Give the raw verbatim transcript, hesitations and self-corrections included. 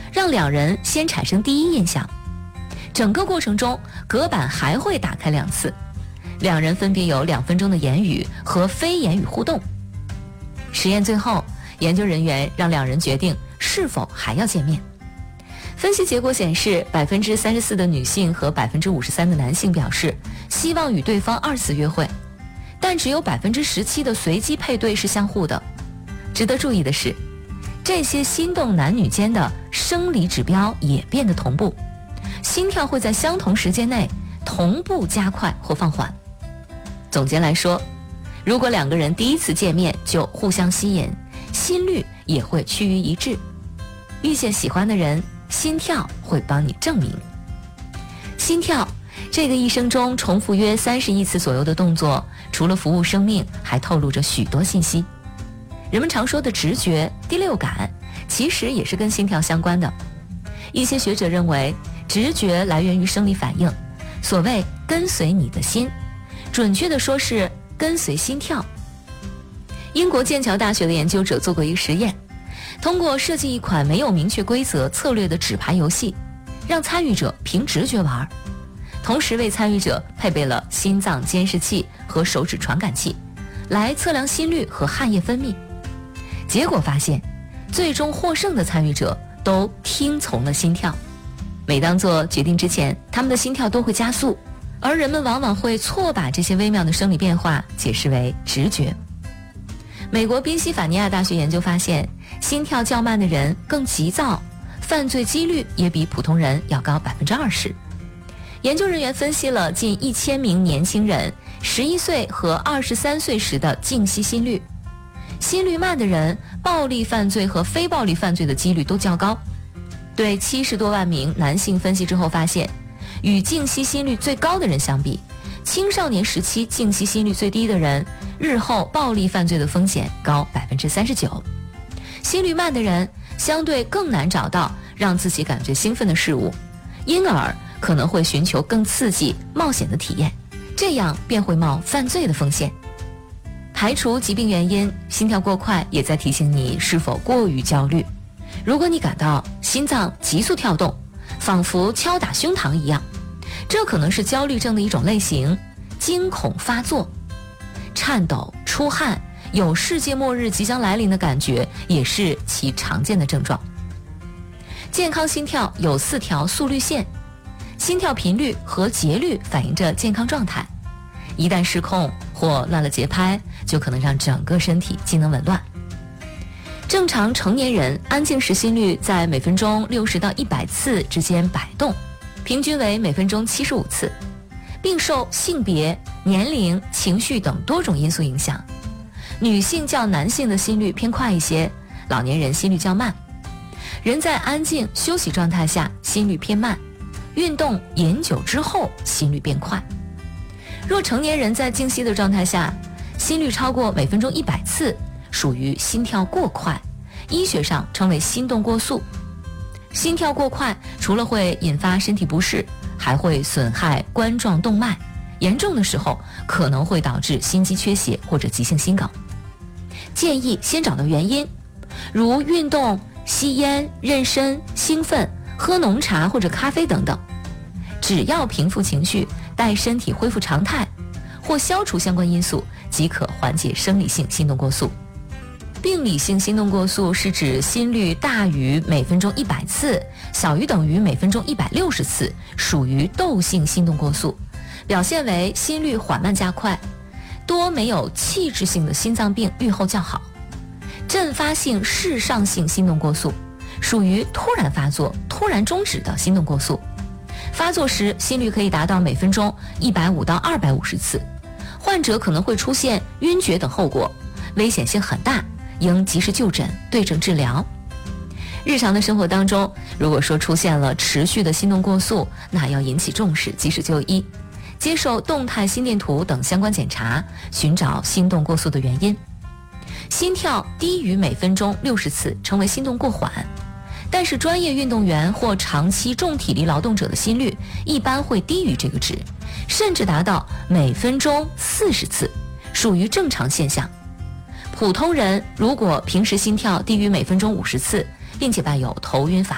让两人先产生第一印象。整个过程中，隔板还会打开两次，两人分别有两分钟的言语和非言语互动。实验最后，研究人员让两人决定是否还要见面。分析结果显示， 百分之三十四 的女性和 百分之五十三 的男性表示希望与对方二次约会，但只有 百分之十七 的随机配对是相互的。值得注意的是，这些心动男女间的生理指标也变得同步，心跳会在相同时间内同步加快或放缓。总结来说，如果两个人第一次见面就互相吸引，心率也会趋于一致。遇见喜欢的人，心跳会帮你证明。心跳这个一生中重复约三十亿次左右的动作，除了服务生命，还透露着许多信息。人们常说的直觉、第六感，其实也是跟心跳相关的。一些学者认为，直觉来源于生理反应，所谓跟随你的心，准确地说是跟随心跳。英国剑桥大学的研究者做过一个实验，通过设计一款没有明确规则策略的纸牌游戏，让参与者凭直觉玩，同时为参与者配备了心脏监视器和手指传感器，来测量心率和汗液分泌。结果发现，最终获胜的参与者都听从了心跳。每当做决定之前，他们的心跳都会加速，而人们往往会错把这些微妙的生理变化解释为直觉。美国宾夕法尼亚大学研究发现，心跳较慢的人更急躁，犯罪几率也比普通人要高 百分之二十。 研究人员分析了近一千名年轻人十一岁和二十三岁时的静息心率，心率慢的人暴力犯罪和非暴力犯罪的几率都较高。对七十多万名男性分析之后发现，与静息心率最高的人相比，青少年时期静息心率最低的人，日后暴力犯罪的风险高 百分之三十九。 心率慢的人相对更难找到让自己感觉兴奋的事物，因而可能会寻求更刺激冒险的体验，这样便会冒犯罪的风险。排除疾病原因，心跳过快也在提醒你是否过于焦虑。如果你感到心脏急速跳动，仿佛敲打胸膛一样，这可能是焦虑症的一种类型，惊恐发作。颤抖、出汗，有世界末日即将来临的感觉，也是其常见的症状。健康心跳有四条速率线，心跳频率和节律反映着健康状态，一旦失控或乱了节拍，就可能让整个身体机能紊乱。正常成年人安静时心率在每分钟六十到一百次之间摆动，平均为每分钟七十五次，并受性别、年龄、情绪等多种因素影响。女性较男性的心率偏快一些，老年人心率较慢。人在安静休息状态下心率偏慢，运动饮酒之后心率变快。若成年人在静息的状态下心率超过每分钟一百次，属于心跳过快，医学上称为心动过速。心跳过快除了会引发身体不适，还会损害冠状动脉，严重的时候可能会导致心肌缺血或者急性心梗。建议先找到原因，如运动、吸烟、妊娠、兴奋、喝浓茶或者咖啡等等。只要平复情绪，待身体恢复常态，或消除相关因素，即可缓解生理性心动过速。病理性心动过速是指心率大于每分钟一百次，小于等于每分钟一百六十次，属于窦性心动过速，表现为心率缓慢加快，多没有器质性的心脏病预后较好。阵发性室上性心动过速属于突然发作、突然终止的心动过速，发作时心率可以达到每分钟一百五到二百五十次，患者可能会出现晕厥等后果，危险性很大，应及时就诊，对症治疗。日常的生活当中，如果说出现了持续的心动过速，那要引起重视，及时就医，接受动态心电图等相关检查，寻找心动过速的原因。心跳低于每分钟六十次称为心动过缓，但是专业运动员或长期重体力劳动者的心率一般会低于这个值，甚至达到每分钟四十次，属于正常现象。普通人如果平时心跳低于每分钟五十次，并且伴有头晕乏